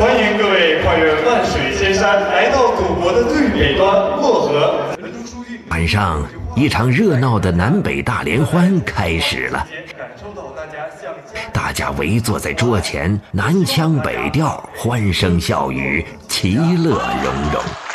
欢迎各位跨越万水千山，来到祖国的最北端漠河。 晚上，一场热闹的南北大联欢开始了。大家围坐在桌前，南腔北调，欢声笑语，其乐融融。